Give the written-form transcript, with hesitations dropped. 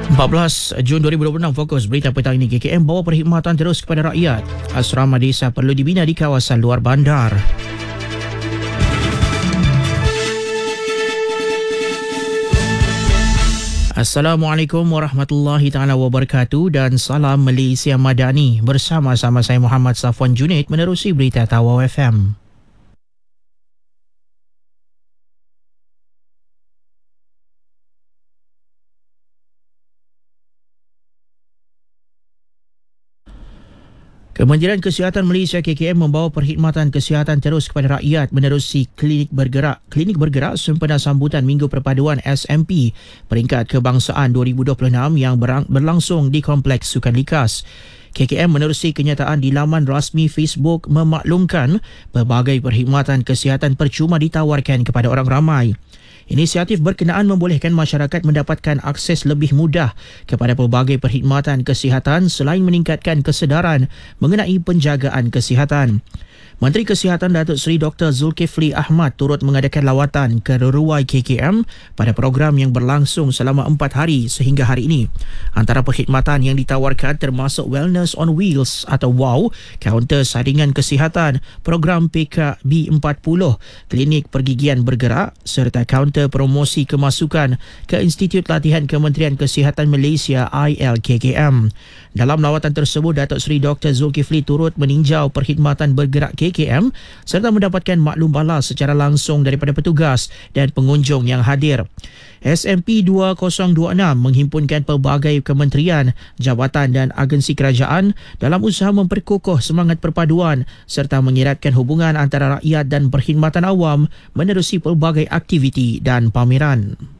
14 Jun 2026, fokus berita petang ini. KKM bawa perkhidmatan terus kepada rakyat. Asrama desa perlu dibina di kawasan luar bandar. Assalamualaikum warahmatullahi taala wabarakatuh dan salam Malaysia Madani. Bersama-sama saya Muhammad Safwan Junaid menerusi berita Tawau FM. Kementerian Kesihatan Malaysia KKM membawa perkhidmatan kesihatan terus kepada rakyat menerusi Klinik Bergerak. Klinik Bergerak sempena sambutan Minggu Perpaduan SMP Peringkat Kebangsaan 2026 yang berlangsung di Kompleks Sukan Likas. KKM menerusi kenyataan di laman rasmi Facebook memaklumkan pelbagai perkhidmatan kesihatan percuma ditawarkan kepada orang ramai. Inisiatif berkenaan membolehkan masyarakat mendapatkan akses lebih mudah kepada pelbagai perkhidmatan kesihatan selain meningkatkan kesedaran mengenai penjagaan kesihatan. Menteri Kesihatan Datuk Seri Dr. Zulkifli Ahmad turut mengadakan lawatan ke Ruruai KKM pada program yang berlangsung selama 4 hari sehingga hari ini. Antara perkhidmatan yang ditawarkan termasuk Wellness on Wheels atau WOW, kaunter saringan kesihatan, program PKB40, klinik pergigian bergerak serta kaunter promosi kemasukan ke Institut Latihan Kementerian Kesihatan Malaysia ILKKM. Dalam lawatan tersebut, Datuk Seri Dr. Zulkifli turut meninjau perkhidmatan bergerak KKM serta mendapatkan maklum balas secara langsung daripada petugas dan pengunjung yang hadir. SMP 2026 menghimpunkan pelbagai kementerian, jabatan dan agensi kerajaan dalam usaha memperkukuh semangat perpaduan serta mengeratkan hubungan antara rakyat dan perkhidmatan awam menerusi pelbagai aktiviti dan pameran.